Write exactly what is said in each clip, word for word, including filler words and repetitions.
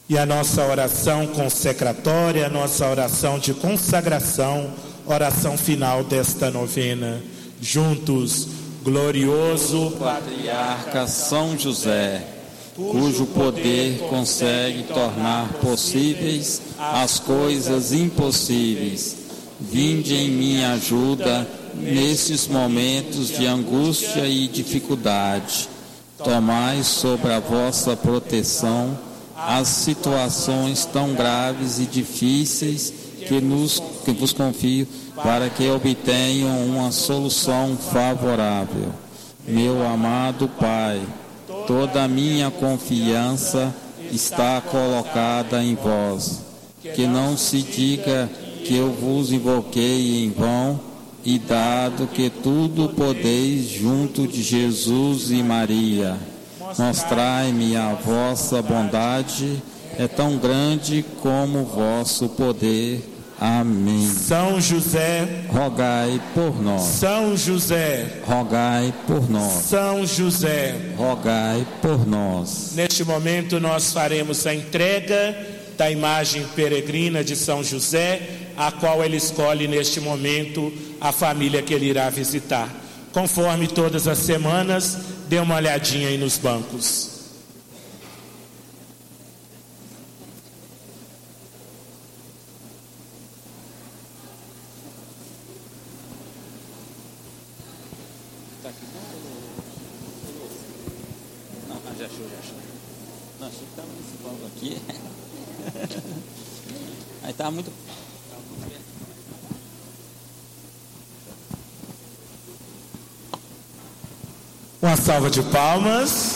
E a nossa oração consecratória, a nossa oração de consagração, oração final desta novena. Juntos, glorioso Patriarca São José, cujo poder consegue tornar possíveis as coisas impossíveis, vinde em minha ajuda nesses momentos de angústia e dificuldade. Tomai sobre a vossa proteção as situações tão graves e difíceis que, nos, que vos confio, para que obtenham uma solução favorável. Meu amado Pai, toda a minha confiança está colocada em vós. Que não se diga que eu vos invoquei em vão, e dado que tudo podeis junto de Jesus e Maria, mostrai-me a vossa bondade, é tão grande como o vosso poder. Amém. São José, rogai por nós. São José, rogai por nós. São José, rogai por nós. Neste momento nós faremos a entrega da imagem peregrina de São José, a qual ele escolhe neste momento a família que ele irá visitar. Conforme todas as semanas, dê uma olhadinha aí nos bancos. Não, já achou, já achou. Não, achei que estava nesse banco aqui. Aí estava muito... Uma salva de palmas.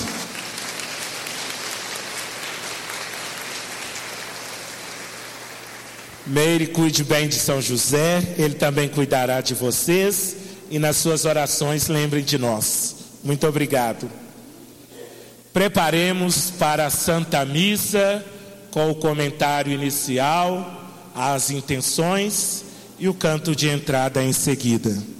Meire, cuide bem de São José, ele também cuidará de vocês, e nas suas orações lembrem de nós. Muito obrigado. Preparemos para a Santa Missa, com o comentário inicial, as intenções e o canto de entrada em seguida.